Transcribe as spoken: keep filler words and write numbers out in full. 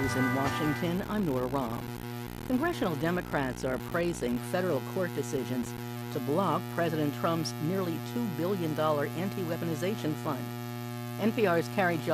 News in Washington, I'm Nora Romm. Congressional Democrats are praising federal court decisions to block President Trump's nearly two billion dollars anti-weaponization fund. N P R's Carrie Johnson